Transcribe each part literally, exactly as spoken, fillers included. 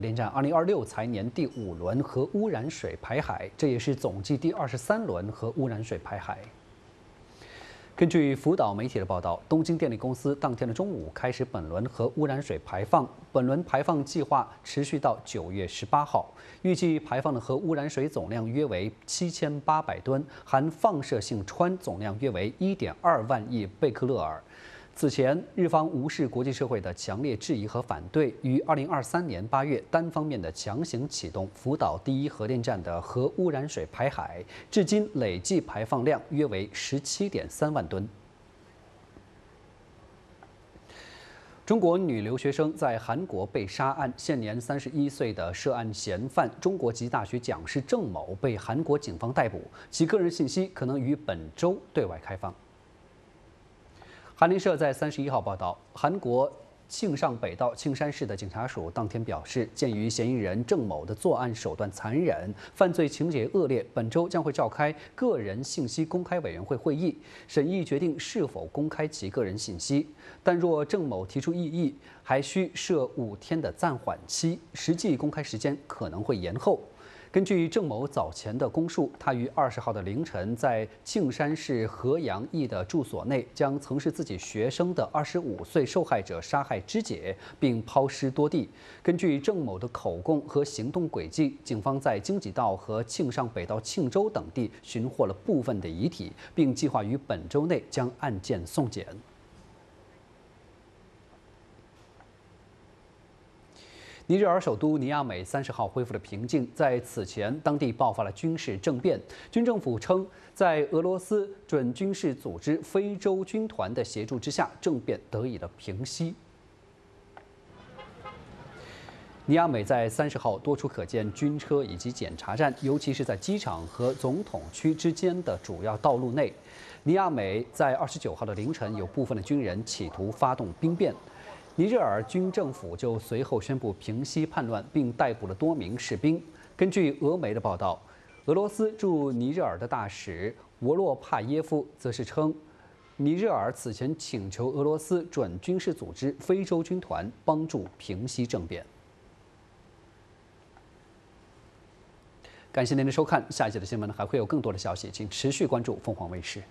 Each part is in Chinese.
连战二零二六财年第五轮核污染水排海，这也是总计第二十三轮核污染水排海。根据福岛媒体的报道，东京电力公司当天的中午开始本轮核污染水排放，本轮排放计划持续到九月十八号，预计排放的核污染水总量约为七千八百吨，含放射性氚总量约为一点二万亿贝克勒尔。 此前，日方无视国际社会的强烈质疑和反对，于二零二三年八月单方面的强行启动福岛第一核电站的核污染水排海，至今累计排放量约为十七点三万吨。中国女留学生在韩国被杀案，现年三十一岁的涉案嫌犯中国籍大学讲师郑某被韩国警方逮捕，其个人信息可能于本周对外开放。 韩联社在三十一号报道，韩国庆尚北道庆山市的警察署当天表示，鉴于嫌疑人郑某的作案手段残忍、犯罪情节恶劣，本周将会召开个人信息公开委员会会议，审议决定是否公开其个人信息。但若郑某提出异议，还需设五天的暂缓期，实际公开时间可能会延后。 根据郑某早前的供述，他于二十号的凌晨在庆山市河阳邑的住所内，将曾是自己学生的二十五岁受害者杀害肢解，并抛尸多地。根据郑某的口供和行动轨迹，警方在京畿道和庆尚北道庆州等地寻获了部分的遗体，并计划于本周内将案件送检。 尼日尔首都尼亚美三十号恢复了平静，在此前，当地爆发了军事政变。军政府称，在俄罗斯准军事组织非洲军团的协助之下，政变得以了平息。尼亚美在三十号多处可见军车以及检查站，尤其是在机场和总统区之间的主要道路内。尼亚美在二十九号的凌晨，有部分的军人企图发动兵变。 尼日尔军政府就随后宣布平息叛乱，并逮捕了多名士兵。根据俄媒的报道，俄罗斯驻尼日尔的大使沃洛帕耶夫则是称，尼日尔此前请求俄罗斯准军事组织非洲军团帮助平息政变。感谢您的收看，下一节的新闻还会有更多的消息，请持续关注凤凰卫视。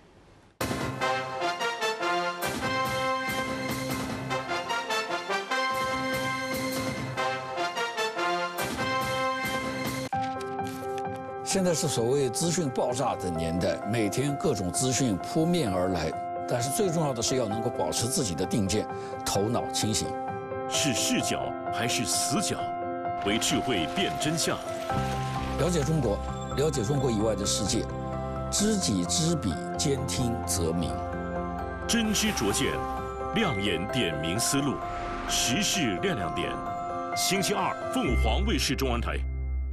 现在是所谓资讯爆炸的年代，每天各种资讯扑面而来，但是最重要的是要能够保持自己的定见，头脑清醒。 是视角还是死角？为智慧辨真相。 了解中国，了解中国以外的世界，知己知彼，兼听则明。 真知灼见，亮眼点明思路，时事亮亮点。星期二，凤凰卫视中文台。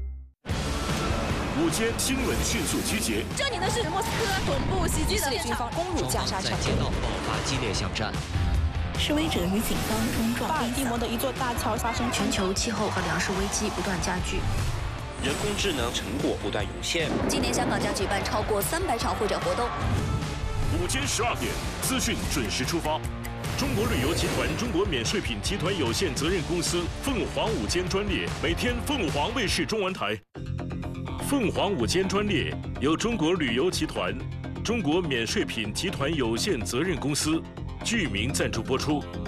午间新闻迅速集结。 这里呢是莫斯科总部袭击的军方攻入加沙城， 街道爆发激烈巷战。 示威者与警方冲撞。 巴尔的摩的一座大桥发生全球气候和粮食危机不断加剧， 人工智能成果不断涌现。 今年香港将举办超过三百场会展活动。 午间十二点，资讯准时出发。中国旅游集团中国免税品集团有限责任公司凤凰午间专列，每天凤凰卫视中文台。 凤凰午间专列由中国旅游集团、中国免税品集团有限责任公司、剧名赞助播出。